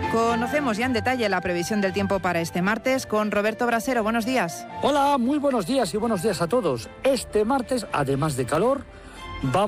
Conocemos ya en detalle la previsión del tiempo para este martes con Roberto Brasero. Buenos días. Hola, muy buenos días y buenos días a todos. Este martes, además de calor, vamos